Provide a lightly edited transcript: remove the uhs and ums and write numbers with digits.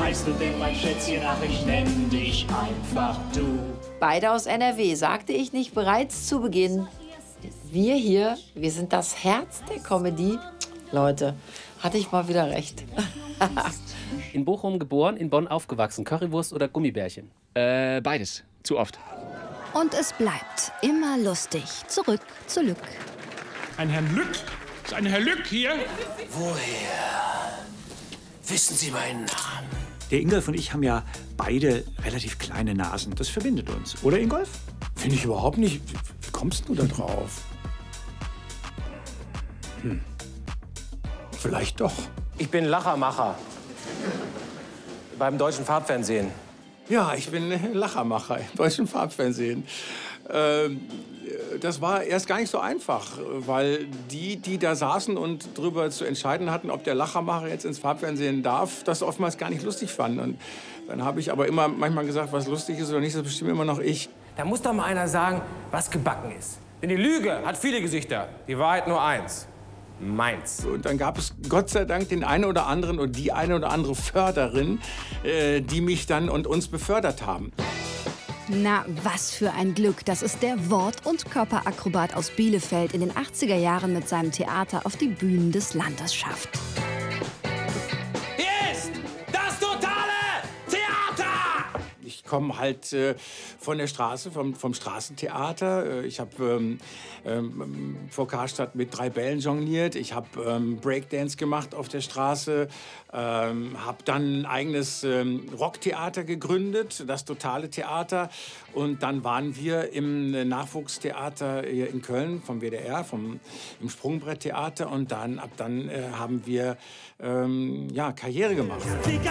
heißt du denn, mein Schätzchen? Ach, ich nenn dich einfach du. Beide aus NRW, sagte ich nicht bereits zu Beginn. Wir hier, wir sind das Herz der Comedy. Leute, hatte ich mal wieder recht. In Bochum geboren, in Bonn aufgewachsen. Currywurst oder Gummibärchen? Beides. Zu oft. Und es bleibt immer lustig. Zurück zu Lück. Ein Herrn Lück? Ist ein Herr Lück hier? Woher wissen Sie meinen Namen? Der Ingolf und ich haben ja beide relativ kleine Nasen. Das verbindet uns. Oder, Ingolf? Finde ich überhaupt nicht. Wie kommst du da drauf? Vielleicht doch. Ich bin Lachermacher. Beim deutschen Farbfernsehen. Ja, ich bin Lachermacher im deutschen Farbfernsehen. Das war erst gar nicht so einfach, weil die da saßen und darüber zu entscheiden hatten, ob der Lachermacher jetzt ins Farbfernsehen darf, das oftmals gar nicht lustig fanden. Und dann habe ich aber immer manchmal gesagt, was lustig ist oder nicht, das bestimme immer noch ich. Da muss doch mal einer sagen, was gebacken ist. Denn die Lüge hat viele Gesichter, die Wahrheit nur eins. Meins. Und dann gab es Gott sei Dank den einen oder anderen und die eine oder andere Förderin, die mich dann und uns befördert haben. Na, was für ein Glück, dass es der Wort- und Körperakrobat aus Bielefeld in den 80er Jahren mit seinem Theater auf die Bühnen des Landes schafft. Hier ist das totale Theater! Ich komme halt von der Straße, vom Straßentheater. Ich habe vor Karstadt mit 3 Bällen jongliert. Ich habe Breakdance gemacht auf der Straße. Habe dann ein eigenes Rocktheater gegründet, das Totale Theater. Und dann waren wir im Nachwuchstheater hier in Köln vom WDR, im Sprungbretttheater. Und ab dann haben wir ja, Karriere gemacht.